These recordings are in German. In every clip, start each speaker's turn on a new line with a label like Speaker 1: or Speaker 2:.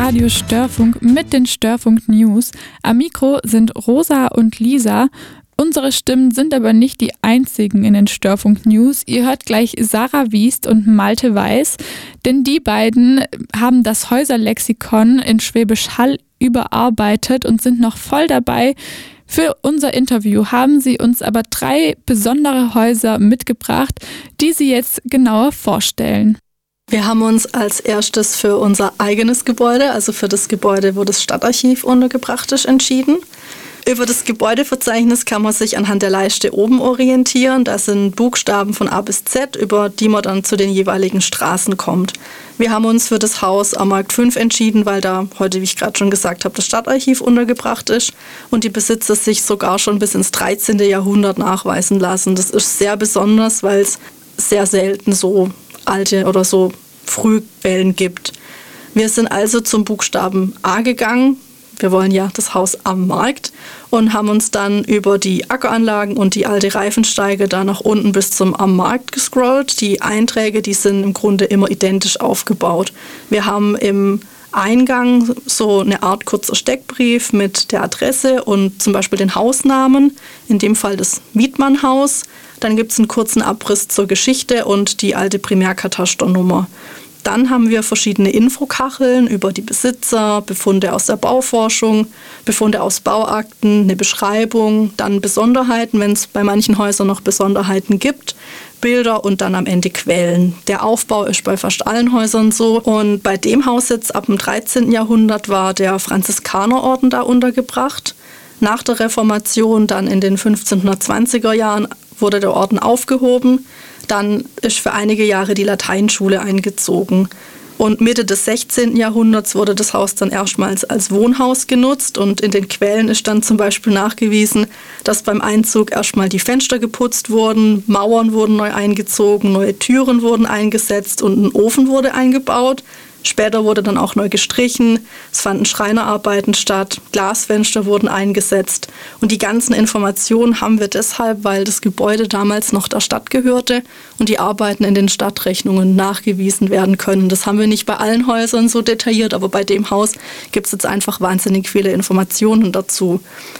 Speaker 1: Radio Störfunk mit den Störfunk News. Am Mikro sind Rosa und Lisa. Unsere Stimmen sind aber nicht die einzigen in den Störfunk News. Ihr hört gleich Sarah Wiest und Malte Weiß, denn die beiden haben das Häuserlexikon in Schwäbisch Hall überarbeitet und sind noch voll dabei. Für unser Interview haben sie uns aber 3 besondere Häuser mitgebracht, die sie jetzt genauer vorstellen.
Speaker 2: Wir haben uns als erstes für unser eigenes Gebäude, also für das Gebäude, wo das Stadtarchiv untergebracht ist, entschieden. Über das Gebäudeverzeichnis kann man sich anhand der Leiste oben orientieren. Da sind Buchstaben von A bis Z, über die man dann zu den jeweiligen Straßen kommt. Wir haben uns für das Haus am Markt 5 entschieden, weil da heute, wie ich gerade schon gesagt habe, das Stadtarchiv untergebracht ist und die Besitzer sich sogar schon bis ins 13. Jahrhundert nachweisen lassen. Das ist sehr besonders, weil es sehr selten so alte oder so Frühquellen gibt. Wir sind also zum Buchstaben A gegangen. Wir wollen ja das Haus am Markt und haben uns dann über die Ackeranlagen und die alte Reifensteige da nach unten bis zum Am Markt gescrollt. Die Einträge, die sind im Grunde immer identisch aufgebaut. Wir haben im Eingang so eine Art kurzer Steckbrief mit der Adresse und zum Beispiel den Hausnamen, in dem Fall das Wiedmann-Haus. Dann gibt es einen kurzen Abriss zur Geschichte und die alte Primärkatasternummer. Dann haben wir verschiedene Infokacheln über die Besitzer, Befunde aus der Bauforschung, Befunde aus Bauakten, eine Beschreibung, dann Besonderheiten, wenn es bei manchen Häusern noch Besonderheiten gibt, Bilder und dann am Ende Quellen. Der Aufbau ist bei fast allen Häusern so. Und bei dem Haus jetzt ab dem 13. Jahrhundert war der Franziskanerorden da untergebracht. Nach der Reformation, dann in den 1520er Jahren, wurde der Orden aufgehoben. Dann ist für einige Jahre die Lateinschule eingezogen. Und Mitte des 16. Jahrhunderts wurde das Haus dann erstmals als Wohnhaus genutzt. Und in den Quellen ist dann zum Beispiel nachgewiesen, dass beim Einzug erstmal die Fenster geputzt wurden, Mauern wurden neu eingezogen, neue Türen wurden eingesetzt und ein Ofen wurde eingebaut. Später wurde dann auch neu gestrichen, es fanden Schreinerarbeiten statt, Glasfenster wurden eingesetzt. Und die ganzen Informationen haben wir deshalb, weil das Gebäude damals noch der Stadt gehörte und die Arbeiten in den Stadtrechnungen nachgewiesen werden können. Das haben wir nicht bei allen Häusern so detailliert, aber bei dem Haus gibt es jetzt einfach wahnsinnig viele Informationen dazu.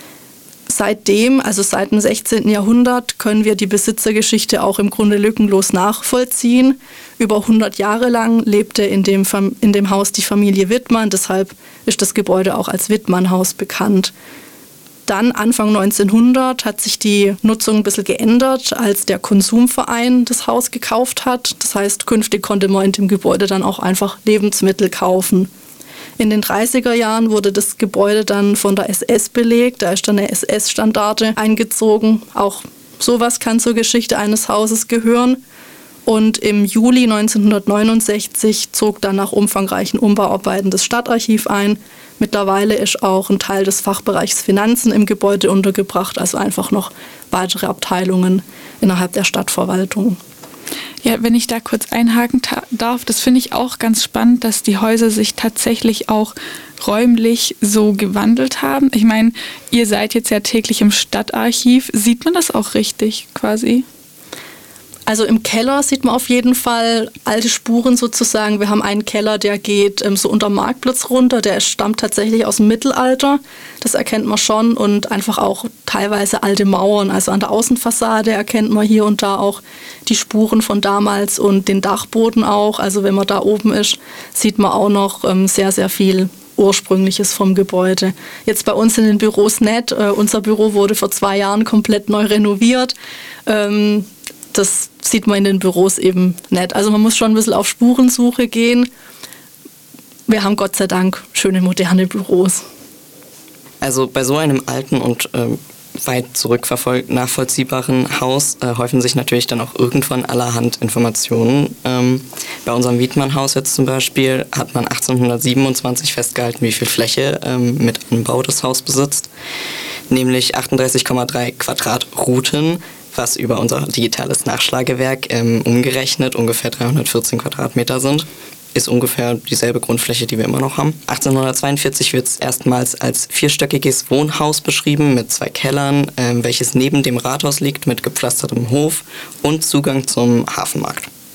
Speaker 2: Seitdem, also seit dem 16. Jahrhundert, können wir die Besitzergeschichte auch im Grunde lückenlos nachvollziehen. Über 100 Jahre lang lebte in dem Haus die Familie Wittmann, deshalb ist das Gebäude auch als Wittmann-Haus bekannt. Dann Anfang 1900 hat sich die Nutzung ein bisschen geändert, als der Konsumverein das Haus gekauft hat. Das heißt, künftig konnte man in dem Gebäude dann auch einfach Lebensmittel kaufen. In den 30er Jahren wurde das Gebäude dann von der SS belegt, da ist dann eine SS-Standarte eingezogen. Auch sowas kann zur Geschichte eines Hauses gehören. Und im Juli 1969 zog dann nach umfangreichen Umbauarbeiten das Stadtarchiv ein. Mittlerweile ist auch ein Teil des Fachbereichs Finanzen im Gebäude untergebracht, also einfach noch weitere Abteilungen innerhalb der Stadtverwaltung.
Speaker 1: Ja, wenn ich da kurz einhaken darf, das finde ich auch ganz spannend, dass die Häuser sich tatsächlich auch räumlich so gewandelt haben. Ich meine, ihr seid jetzt ja täglich im Stadtarchiv. Sieht man das auch richtig quasi?
Speaker 2: Also im Keller sieht man auf jeden Fall alte Spuren sozusagen. Wir haben einen Keller, der geht so unter dem Marktplatz runter. Der stammt tatsächlich aus dem Mittelalter. Das erkennt man schon. Und einfach auch teilweise alte Mauern. Also an der Außenfassade erkennt man hier und da auch die Spuren von damals und den Dachboden auch. Also wenn man da oben ist, sieht man auch noch sehr, sehr viel Ursprüngliches vom Gebäude. Jetzt bei uns in den Büros nicht. Unser Büro wurde vor 2 Jahren komplett neu renoviert. Das sieht man in den Büros eben nicht. Also man muss schon ein bisschen auf Spurensuche gehen. Wir haben Gott sei Dank schöne moderne Büros.
Speaker 3: Also bei so einem alten und weit nachvollziehbaren Haus häufen sich natürlich dann auch irgendwann allerhand Informationen. Bei unserem Wiedmann-Haus jetzt zum Beispiel hat man 1827 festgehalten, wie viel Fläche mit Anbau das Haus besitzt. Nämlich 38,3 Quadratrouten, was über unser digitales Nachschlagewerk umgerechnet ungefähr 314 Quadratmeter sind. Ist ungefähr dieselbe Grundfläche, die wir immer noch haben. 1842 wird es erstmals als 4-stöckiges Wohnhaus beschrieben mit 2 Kellern, welches neben dem Rathaus liegt mit gepflastertem Hof und Zugang zum Hafenmarkt.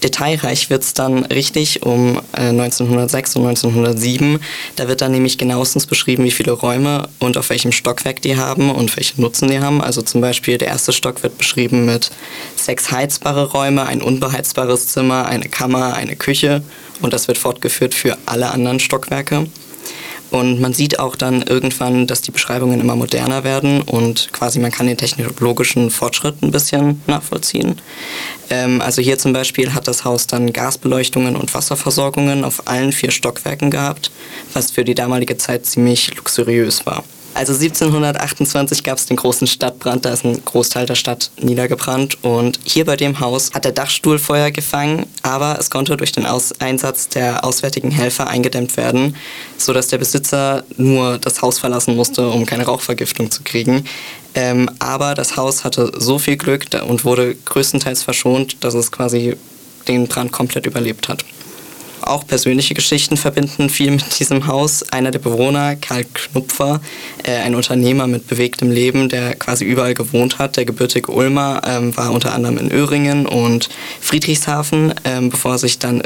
Speaker 3: Detailreich wird es dann richtig um 1906 und 1907. Da wird dann nämlich genauestens beschrieben, wie viele Räume und auf welchem Stockwerk die haben und welchen Nutzen die haben. Also zum Beispiel der erste Stock wird beschrieben mit 6 heizbare Räume, ein unbeheizbares Zimmer, eine Kammer, eine Küche und das wird fortgeführt für alle anderen Stockwerke. Und man sieht auch dann irgendwann, dass die Beschreibungen immer moderner werden und quasi man kann den technologischen Fortschritt ein bisschen nachvollziehen. Also hier zum Beispiel hat das Haus dann Gasbeleuchtungen und Wasserversorgungen auf allen 4 Stockwerken gehabt, was für die damalige Zeit ziemlich luxuriös war. Also 1728 gab es den großen Stadtbrand, da ist ein Großteil der Stadt niedergebrannt und hier bei dem Haus hat der Dachstuhl Feuer gefangen, aber es konnte durch den Einsatz der auswärtigen Helfer eingedämmt werden, sodass der Besitzer nur das Haus verlassen musste, um keine Rauchvergiftung zu kriegen. Aber das Haus hatte so viel Glück und wurde größtenteils verschont, dass es quasi den Brand komplett überlebt hat. Auch persönliche Geschichten verbinden viel mit diesem Haus. Einer der Bewohner, Karl Knupfer, ein Unternehmer mit bewegtem Leben, der quasi überall gewohnt hat, der gebürtige Ulmer, war unter anderem in Öhringen und Friedrichshafen, bevor er sich dann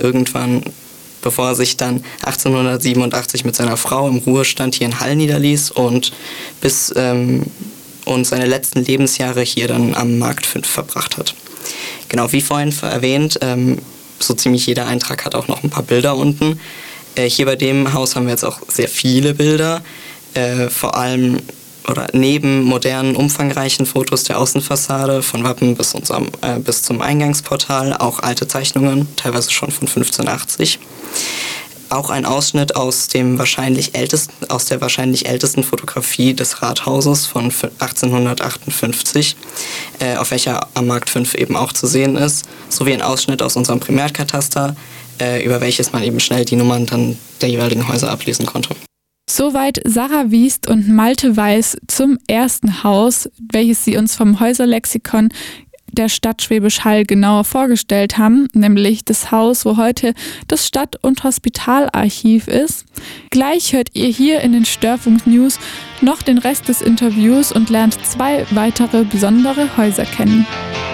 Speaker 3: 1887 mit seiner Frau im Ruhestand hier in Hall niederließ und und seine letzten Lebensjahre hier dann am Markt 5 verbracht hat. Genau, wie vorhin erwähnt, so ziemlich jeder Eintrag hat auch noch ein paar Bilder unten. Hier bei dem Haus haben wir jetzt auch sehr viele Bilder, vor allem oder neben modernen, umfangreichen Fotos der Außenfassade von Wappen bis zum Eingangsportal, auch alte Zeichnungen, teilweise schon von 1580. Auch ein Ausschnitt aus der wahrscheinlich ältesten Fotografie des Rathauses von 1858, auf welcher am Markt 5 eben auch zu sehen ist, sowie ein Ausschnitt aus unserem Primärkataster, über welches man eben schnell die Nummern dann der jeweiligen Häuser ablesen konnte.
Speaker 1: Soweit Sarah Wiest und Malte Weiß zum ersten Haus, welches sie uns vom Häuserlexikon der Stadt Schwäbisch Hall genauer vorgestellt haben, nämlich das Haus, wo heute das Stadt- und Hospitalarchiv ist. Gleich hört ihr hier in den Störfunk News noch den Rest des Interviews und lernt 2 weitere besondere Häuser kennen.